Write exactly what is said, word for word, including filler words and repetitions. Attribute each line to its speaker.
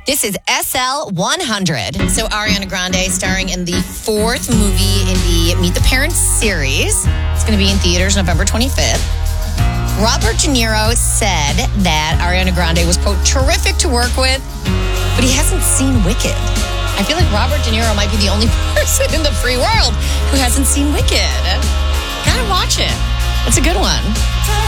Speaker 1: This is S L one hundred. So Ariana Grande starring in the fourth movie in the Meet the Parents series. It's going to be in theaters November twenty-fifth. Robert De Niro said that Ariana Grande was, quote, terrific to work with, but he hasn't seen Wicked. I feel like Robert De Niro might be the only person in the free world who hasn't seen Wicked. Gotta watch it. It's a good one.